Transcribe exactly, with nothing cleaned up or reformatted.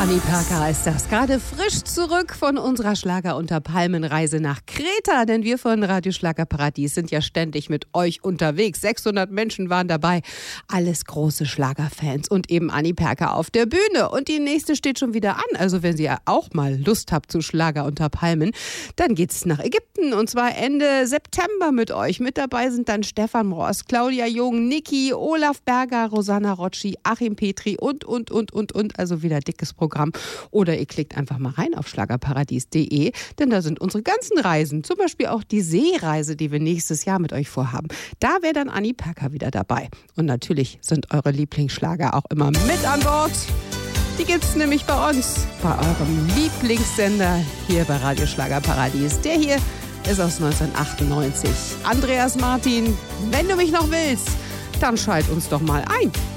Anni Perker ist das. Gerade frisch zurück von unserer Schlager unter Palmen-Reise nach Kreta. Denn wir von Radio Schlagerparadies sind ja ständig mit euch unterwegs. sechshundert Menschen waren dabei. Alles große Schlagerfans. Und eben Anni Perker auf der Bühne. Und die nächste steht schon wieder an. Also wenn ihr auch mal Lust habt zu Schlager unter Palmen, dann geht's nach Ägypten. Und zwar Ende September mit euch. Mit dabei sind dann Stefan Ross, Claudia Jung, Niki, Olaf Berger, Rosanna Rocci, Achim Petri und, und, und, und, und. Also wieder dickes Programm. Oder ihr klickt einfach mal rein auf schlagerparadies punkt de, denn da sind unsere ganzen Reisen, zum Beispiel auch die Seereise, die wir nächstes Jahr mit euch vorhaben. Da wäre dann Anni Perker wieder dabei. Und natürlich sind eure Lieblingsschlager auch immer mit an Bord. Die gibt's nämlich bei uns, bei eurem Lieblingssender hier bei Radio Schlagerparadies. Der hier ist aus neunzehnhundertachtundneunzig. Andreas Martin, wenn du mich noch willst, dann schalt uns doch mal ein.